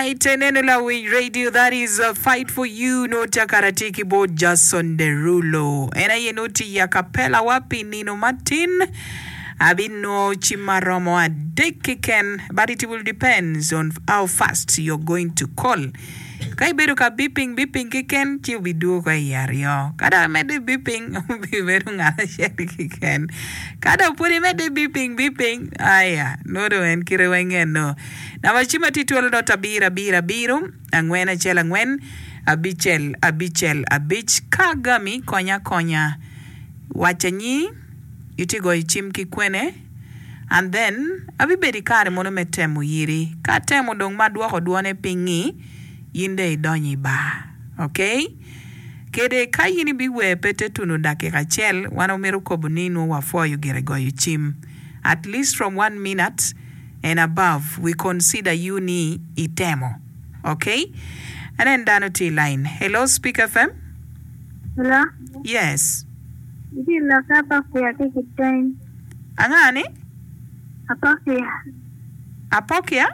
right, Nenula Wing Radio, that is a fight for you, no Takaratiki board Jason Derulo. And I know ya capella wapi Nino Martin. Abino Chimaromo Adekiken, but it will depends on how fast you're going to call. Kai beru ka beeping kiken ki bidu ko yario. Kada mede beeping beru ngala sheri kiken. Kada puri mede beeping aya no do en kire wengen no. Na wachima tituolo no tabira birum angwen achel angwen abich kagami konya wachanyi yutigo ichim kikwene. And then abibedi kare mono metemu yiri ka temo dong maduoko duone pingi yinde idonyi ba. Okay? Kede ka yini biwe pete tunu dakika chel wano meru kobuninu wafo you gere go you chim. At least from 1 minute and above, we consider you ni itemo. Okay? And then down to line. Hello, Speak FM? Hello? Yes. Hindi nakapa kuya kikitain. Angani? Apokia. Apokia?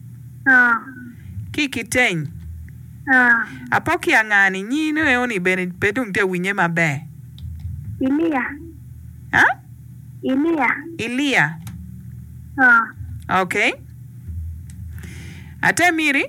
Kikitain. Apokia ngani nyino eoni bedung te winye mabe. Ilia. Huh? Ilia. Okay. Ate miri?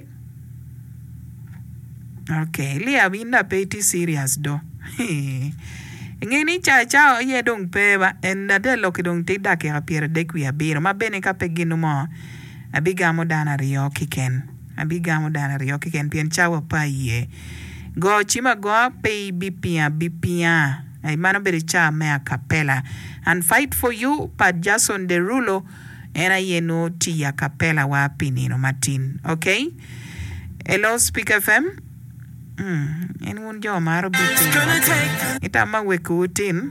Okay, Ilia winda peti serious do. Ngeni cha ye dong peba en ade loki dong te dake rapiere de qui abiro ma bene ka pegino mo abigamo dana rio kiken pien chawa pa ye go chima go pe bipia ai mano bere cha me a capella and fight for you pa Jason Derulo era ye no ti a capella wa pinino Martin. Okay? Hello, Speak FM. En un yo maro bitin. Itama wekutin.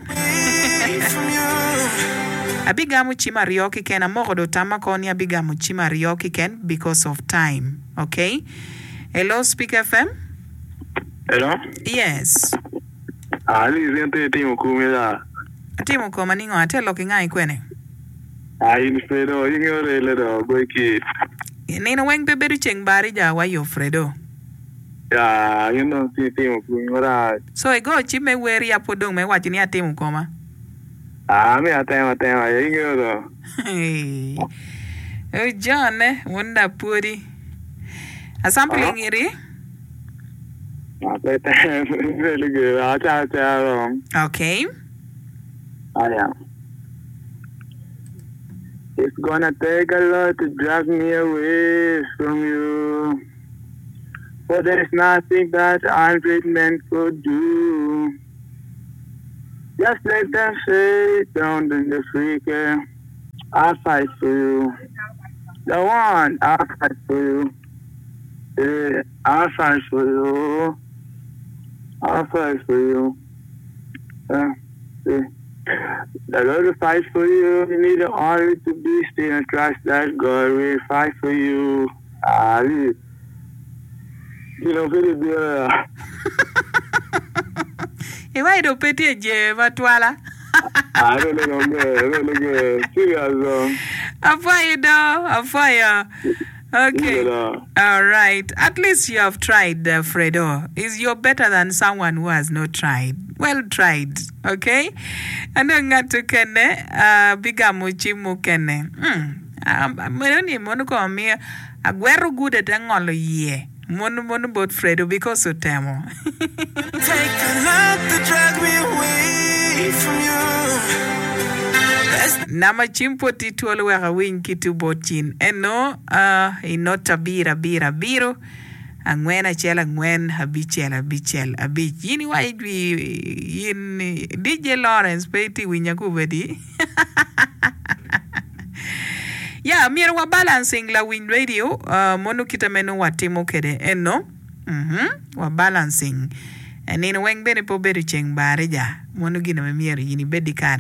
Abigamu chima rioki ken amoro tama koni abigamu chima rioki ken because of time. Okay? Hello, Speak FM. Hello? Yes. Ali zente timu kumela. Timu koma ningo ate loki ngai kwene. In Fredo, ingore ledo goiki. Nino weng beberu cheng bari ja wa yo Fredo. Ya, timu kumela. So I go chime weri apodong me wachini atimu koma. Me atema ingore. Hey. Oh John, wunda puri. Asampling iri? Really good. Okay. Yeah. It's gonna take a lot to drag me away from you. But there's nothing that our treatment could do. Just let them say down in the freaker. I'll fight for you. The one, I'll fight for you. I'll fight for you. I'll fight for you. The Lord will fight for you. You need the honor to be still and trust that God will fight for you. You know, very good. Why do peti je matwala? I don't know, really good. Serious. Afire. Okay. All right. At least you have tried, Fredo. You're better than someone who has not tried. Well tried. Okay? And then got to kene bigamuchi mukene. Meroni monuko mi agwero good at angolo ye. Monu bot Fredo because of temo. Take a lot to drag me away from you. Nama chimpo tituolo wega wing kitu botin. Eno, inota biro. Angwen achel angwen habichel. Yini wa yin DJ Lawrence peti winyakubedi. Yeah, mira wa balancing la Win Radio. Monu kita menu watimo kede. Eno. Wa balancing. Nino weng bene po beru cheng bare ja. Monu gina me mira yini bedi kare.